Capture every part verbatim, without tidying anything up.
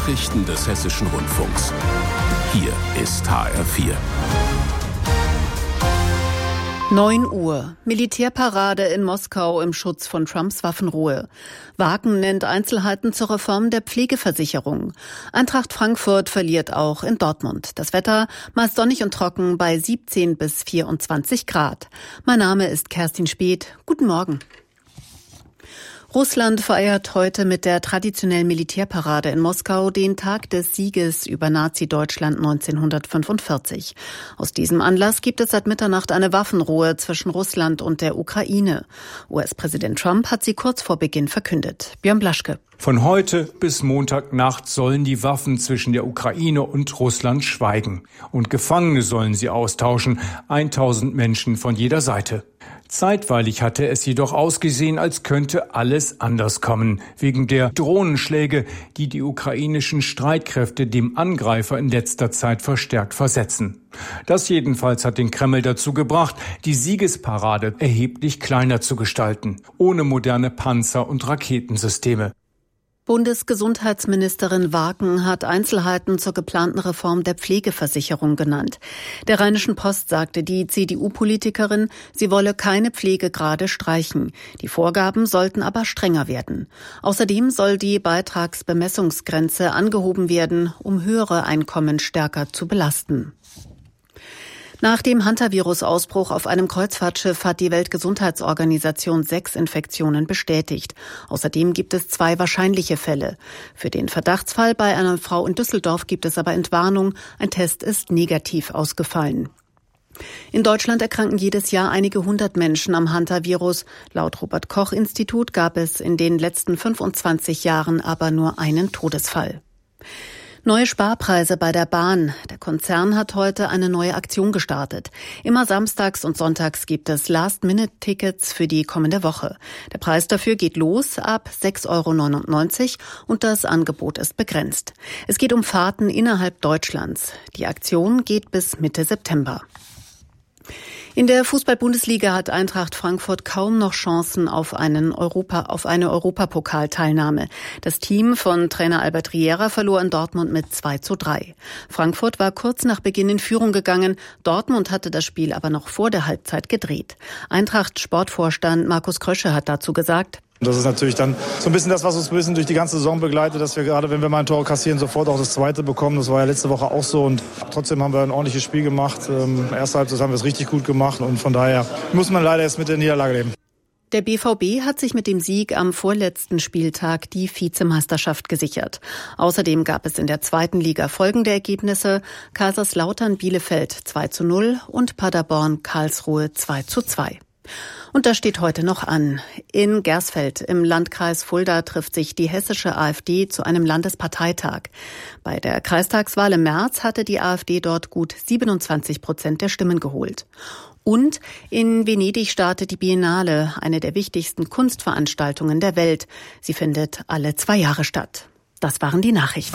Nachrichten des Hessischen Rundfunks. Hier ist H R vier. neun Uhr. Militärparade in Moskau im Schutz von Trumps Waffenruhe. Wagen nennt Einzelheiten zur Reform der Pflegeversicherung. Eintracht Frankfurt verliert auch in Dortmund. Das Wetter meist sonnig und trocken bei siebzehn bis vierundzwanzig Grad. Mein Name ist Kerstin Speth. Guten Morgen. Russland feiert heute mit der traditionellen Militärparade in Moskau den Tag des Sieges über Nazi-Deutschland neunzehnhundertfünfundvierzig. Aus diesem Anlass gibt es seit Mitternacht eine Waffenruhe zwischen Russland und der Ukraine. U S-Präsident Trump hat sie kurz vor Beginn verkündet. Björn Blaschke. Von heute bis Montagnacht sollen die Waffen zwischen der Ukraine und Russland schweigen. Und Gefangene sollen sie austauschen, tausend Menschen von jeder Seite. Zeitweilig hatte es jedoch ausgesehen, als könnte alles anders kommen, wegen der Drohnenschläge, die die ukrainischen Streitkräfte dem Angreifer in letzter Zeit verstärkt versetzen. Das jedenfalls hat den Kreml dazu gebracht, die Siegesparade erheblich kleiner zu gestalten, ohne moderne Panzer und Raketensysteme. Bundesgesundheitsministerin Wagen hat Einzelheiten zur geplanten Reform der Pflegeversicherung genannt. Der Rheinischen Post sagte die C D U-Politikerin, sie wolle keine Pflegegrade streichen. Die Vorgaben sollten aber strenger werden. Außerdem soll die Beitragsbemessungsgrenze angehoben werden, um höhere Einkommen stärker zu belasten. Nach dem Hantavirus-Ausbruch auf einem Kreuzfahrtschiff hat die Weltgesundheitsorganisation sechs Infektionen bestätigt. Außerdem gibt es zwei wahrscheinliche Fälle. Für den Verdachtsfall bei einer Frau in Düsseldorf gibt es aber Entwarnung. Ein Test ist negativ ausgefallen. In Deutschland erkranken jedes Jahr einige hundert Menschen am Hantavirus. Laut Robert-Koch-Institut gab es in den letzten fünfundzwanzig Jahren aber nur einen Todesfall. Neue Sparpreise bei der Bahn. Der Konzern hat heute eine neue Aktion gestartet. Immer samstags und sonntags gibt es Last-Minute-Tickets für die kommende Woche. Der Preis dafür geht los ab sechs Euro neunundneunzig und das Angebot ist begrenzt. Es geht um Fahrten innerhalb Deutschlands. Die Aktion geht bis Mitte September. In der Fußball-Bundesliga hat Eintracht Frankfurt kaum noch Chancen auf einen Europa, auf eine Europapokalteilnahme. Das Team von Trainer Albert Riera verlor in Dortmund mit zwei zu drei. Frankfurt war kurz nach Beginn in Führung gegangen. Dortmund hatte das Spiel aber noch vor der Halbzeit gedreht. Eintracht-Sportvorstand Markus Krösche hat dazu gesagt: Das ist natürlich dann so ein bisschen das, was uns ein bisschen durch die ganze Saison begleitet, dass wir gerade, wenn wir mal ein Tor kassieren, sofort auch das zweite bekommen. Das war ja letzte Woche auch so und trotzdem haben wir ein ordentliches Spiel gemacht. Ähm, erste Halbzeit haben wir es richtig gut gemacht und von daher muss man leider jetzt mit der Niederlage leben. Der B V B hat sich mit dem Sieg am vorletzten Spieltag die Vizemeisterschaft gesichert. Außerdem gab es in der zweiten Liga folgende Ergebnisse: Kaiserslautern Bielefeld zwei zu null und Paderborn Karlsruhe zwei zu zwei. Und das steht heute noch an. In Gersfeld im Landkreis Fulda trifft sich die hessische AfD zu einem Landesparteitag. Bei der Kreistagswahl im März hatte die AfD dort gut siebenundzwanzig Prozent der Stimmen geholt. Und in Venedig startet die Biennale, eine der wichtigsten Kunstveranstaltungen der Welt. Sie findet alle zwei Jahre statt. Das waren die Nachrichten.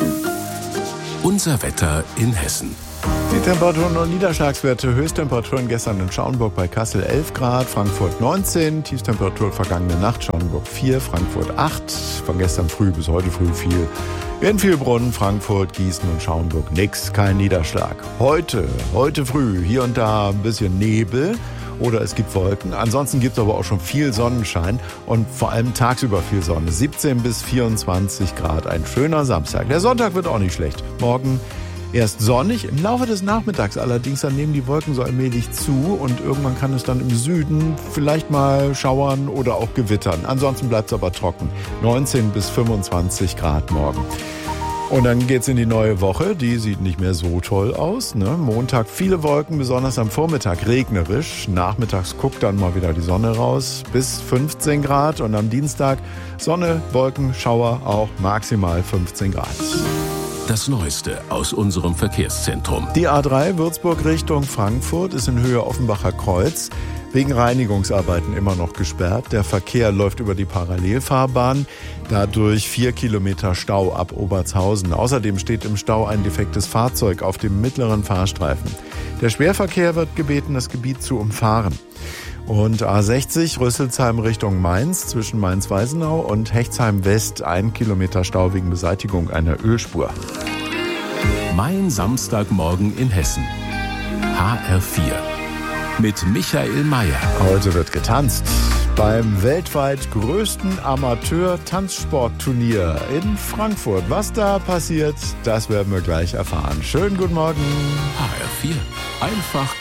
Unser Wetter in Hessen. Die Temperaturen und Niederschlagswerte: Höchsttemperaturen gestern in Schauenburg bei Kassel elf Grad, Frankfurt neunzehn, Tiefstemperatur vergangene Nacht Schauenburg vier, Frankfurt acht, von gestern früh bis heute früh viel. In Vielbrunn, Frankfurt, Gießen und Schauenburg nix, kein Niederschlag. Heute, heute früh hier und da ein bisschen Nebel oder es gibt Wolken. Ansonsten gibt es aber auch schon viel Sonnenschein und vor allem tagsüber viel Sonne. siebzehn bis vierundzwanzig Grad, ein schöner Samstag. Der Sonntag wird auch nicht schlecht. Morgen erst sonnig, im Laufe des Nachmittags allerdings, dann nehmen die Wolken so allmählich zu und irgendwann kann es dann im Süden vielleicht mal schauern oder auch gewittern. Ansonsten bleibt es aber trocken. neunzehn bis fünfundzwanzig Grad morgen. Und dann geht's in die neue Woche, die sieht nicht mehr so toll aus, ne? Montag viele Wolken, besonders am Vormittag regnerisch. Nachmittags guckt dann mal wieder die Sonne raus, bis fünfzehn Grad. Und am Dienstag Sonne, Wolken, Schauer, auch maximal fünfzehn Grad. Das Neueste aus unserem Verkehrszentrum. Die A drei Würzburg Richtung Frankfurt ist in Höhe Offenbacher Kreuz wegen Reinigungsarbeiten immer noch gesperrt. Der Verkehr läuft über die Parallelfahrbahn. Dadurch vier Kilometer Stau ab Obertshausen. Außerdem steht im Stau ein defektes Fahrzeug auf dem mittleren Fahrstreifen. Der Schwerverkehr wird gebeten, das Gebiet zu umfahren. Und A sechzig Rüsselsheim Richtung Mainz zwischen Mainz-Weisenau und Hechtsheim West. Ein Kilometer Stau wegen Beseitigung einer Ölspur. Mein Samstagmorgen in Hessen. H R vier. Mit Michael Mayer. Heute wird getanzt beim weltweit größten Amateur-Tanzsportturnier in Frankfurt. Was da passiert, das werden wir gleich erfahren. Schönen guten Morgen. H R vier. Einfach